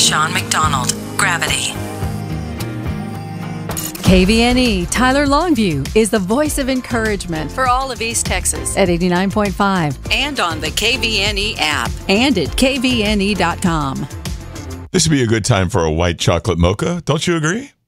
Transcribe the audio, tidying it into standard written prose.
Sean McDonald, Gravity. KVNE, Tyler Longview, is the voice of encouragement For all of East Texas. at 89.5 And on the KVNE app. and at kvne.com. This would be a good time for a white chocolate mocha, don't you agree?